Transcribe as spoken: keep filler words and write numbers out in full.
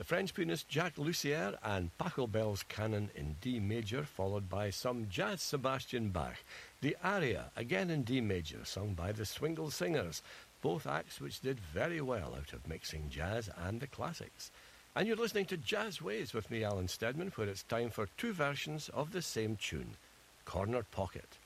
The French pianist Jacques Lussier and Pachelbel's Canon in D major, followed by some jazz Sebastian Bach. The Aria, again in D major, sung by the Swingle Singers, both acts which did very well out of mixing jazz and the classics. And you're listening to Jazz Ways with me, Alan Steadman, where it's time for two versions of the same tune, Corner Pocket.